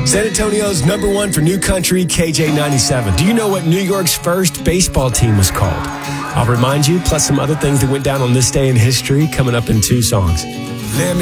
San Antonio's number one for new country, KJ97. Do you know what New York's first baseball team was called? I'll remind you, plus some other things that went down on this day in history, coming up in 2 songs.